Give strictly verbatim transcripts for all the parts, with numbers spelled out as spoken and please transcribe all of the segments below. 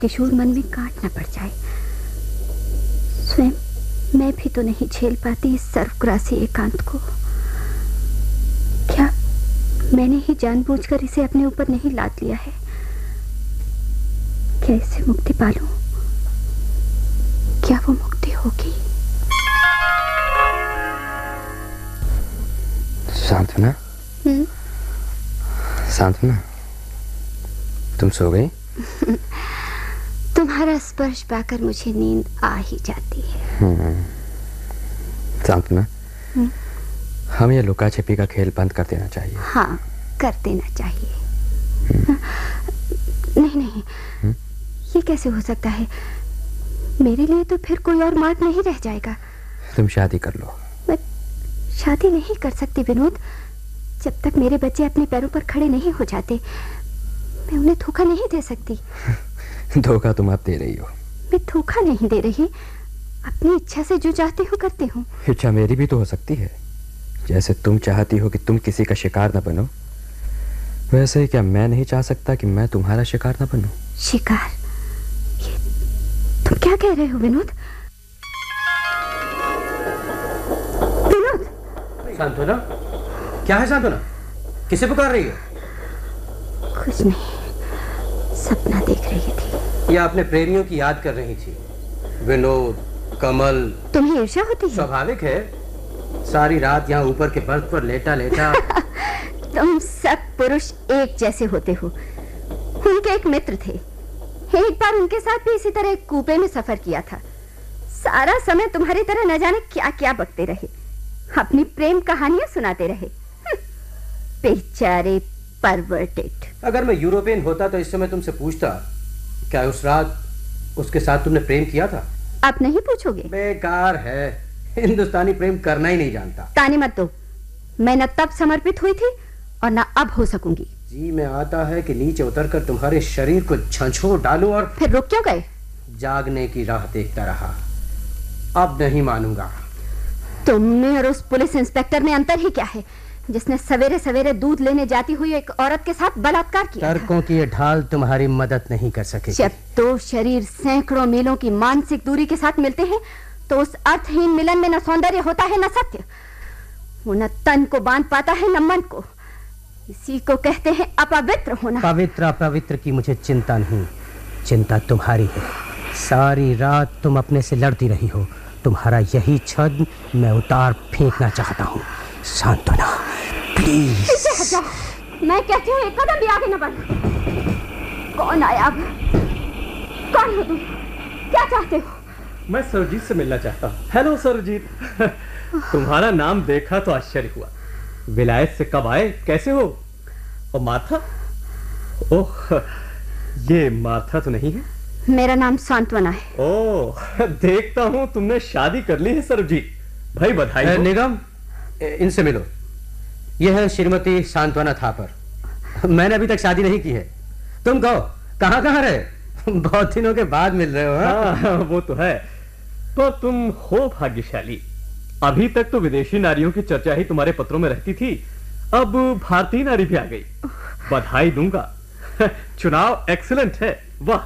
किशोर मन में काट न पड़ जाए। स्वयं मैं भी तो नहीं झेल पाती इस सर्वग्रासी एकांत को। क्या मैंने ही जानबूझकर इसे अपने ऊपर नहीं लाद लिया है? क्या इससे मुक्ति पालूं? क्या वो मुक्ति होगी? सांत्वना, सांत्वना, तुम सो गई? तुम्हारा स्पर्श पाकर मुझे नींद आ ही जाती है। सांत्वना, हम ये लुका छिपी का खेल बंद कर देना चाहिए। हाँ, कर देना चाहिए। नहीं नहीं, हुँ? ये कैसे हो सकता है? मेरे लिए तो फिर कोई और मार्ग नहीं रह जाएगा। तुम शादी कर लो। मैं शादी नहीं कर सकती विनोद। जब तक मेरे बच्चे अपने पैरों पर खड़े नहीं हो जाते, मैं उन्हें धोखा नहीं दे सकती। धोखा तुम अब दे रही हो। मैं धोखा नहीं दे रही, अपनी इच्छा से जो चाहती हूँ करती हूँ। इच्छा मेरी भी तो हो सकती है। जैसे तुम चाहती हो कि तुम किसी का शिकार न बनो, वैसे क्या मैं नहीं चाह सकता कि मैं तुम्हारा शिकार न बनूं? शिकार? ये तुम क्या कह रहे हो विनोद? विनोद! सांत्वना, क्या है सांत्वना? किसे पुकार रही हो? कुछ नहीं, सपना देख रही थी। या अपने प्रेमियों की याद कर रही थी? विनोद, कमल। तुम्हें ईर्ष्या होती है? स्वाभाविक है, सारी रात यहाँ ऊपर के बर्थ पर लेटा लेटा। तुम सब पुरुष एक जैसे होते हो। उनके एक मित्र थे, एक बार उनके साथ भी इसी तरह एक कूपे में सफर किया था। सारा समय तुम्हारी तरह न जाने क्या क्या बकते रहे, अपनी प्रेम कहानियां सुनाते रहे। बेचारे परवर्टेड। अगर मैं यूरोपियन होता तो इस समय तुमसे पूछता, क्या उस रात उसके साथ तुमने प्रेम किया था? अब नहीं पूछोगे? बेकार है, हिंदुस्तानी प्रेम करना ही नहीं जानता। ताने मत दो, मैं न तब समर्पित हुई थी और न अब हो सकूंगी। जी में आता है कि नीचे उतरकर तुम्हारे शरीर को झंझोर डालूं और फिर रुक क्यों गए? जागने की राह देखता रहा। अब नहीं मानूंगा। तुम में और उस पुलिस इंस्पेक्टर में अंतर ही क्या है, जिसने सवेरे सवेरे दूध लेने जाती हुई एक औरत के साथ बलात्कार किया? तर्कों की ये ढाल तुम्हारी मदद नहीं कर सकेगी। जब दो शरीर सैकड़ों मीलों की मानसिक दूरी के साथ मिलते हैं, तो उस अर्थहीन मिलन में न सौंदर्य होता है न सत्य। वो न तन को बांध पाता है न मन को। इसी को कहते हैं अपवित्र होना। पवित्र अपवित्र की मुझे चिंता नहीं, चिंता तुम्हारी है। सारी रात तुम अपने से लड़ती रही हो। तुम्हारा यही छद मैं उतार फेंकना चाहता हूँ। सांत्वना, प्लीज। मैं कहती हूँ एक कदम भी आगे न बढ़। कौन आया? कौन हो तुम? क्या चाहते हो? मैं सरजीत से मिलना चाहता हूँ। हेलो सरजीत। तुम्हारा नाम देखा तो आश्चर्य हुआ। विलायत से कब आए? कैसे हो? और मार्था? ओह, ये मार्था तो नहीं है? मेरा नाम सांत्वना है। ओह, देखता हूँ तुमने शादी कर ली है सरजीत। भाई बधाई। निगम, इनसे मिलो। यह है श्रीमती सांत्वना थापर। मैंने अभी तक शादी नहीं की है। तुम कहो, कहाँ कहाँ रहे? बहुत दिनों के बाद मिल रहे हो। हाँ, वो तो है, पर तुम हो भाग्यशाली। अभी तक तो विदेशी नारियों की चर्चा ही तुम्हारे पत्रों में रहती थी, अब भारतीय नारी भी आ गई। बधाई दूंगा। चुनाव एक्सीलेंट है। वाह।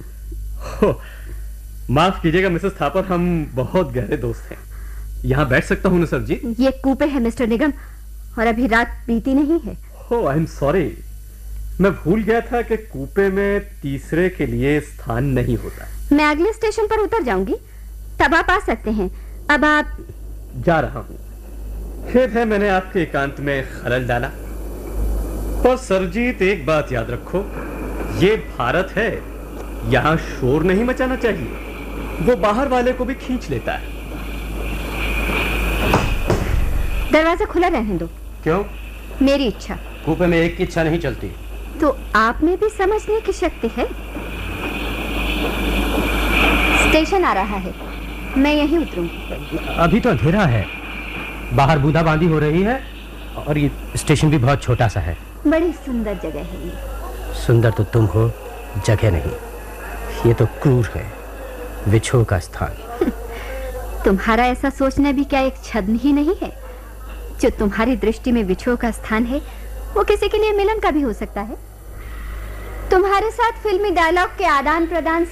माफ कीजिएगा मिसेस थापर, हम बहुत गहरे दोस्त हैं। यहाँ बैठ सकता हूँ ना सर जी? ये कूपे है मिस्टर निगम, और अभी रात बीती नहीं है। हो, आई एम सॉरी। मैं भूल गया था कि कूपे में तीसरे के लिए स्थान नहीं होता। मैं अगले स्टेशन पर उतर जाऊंगी, तब आप आ सकते हैं। अब आप? जा रहा हूँ। खेद है मैंने आपके एकांत में खलल डाला। पर सरजीत, एक बात याद रखो, ये भारत है, यहाँ शोर नहीं मचाना चाहिए। वो बाहर वाले को भी खींच लेता है। दरवाजा खुला रहने दो। क्यों? मेरी इच्छा। कूपे में एक की इच्छा नहीं चलती। तो आप में भी समझने की शक्ति है। स्टेशन आ रहा है, मैं यहीं उतरूंगी। अभी तो अंधेरा है, बाहर बूंदाबांदी हो रही है, और ये स्टेशन भी बहुत छोटा सा है। बड़ी सुंदर जगह है ये। सुंदर तो तुम हो, जगह नहीं। ये तो क्रूर है, विछोह का स्थान। तुम्हारा ऐसा सोचना भी क्या एक छद्म ही नहीं है? जो तुम्हारी दृष्टि में विछोह का स्थान है, वो किसी के लिए मिलन का भी हो सकता है। तुम्हारे साथ फिल्मी डायलॉग के आदान प्रदान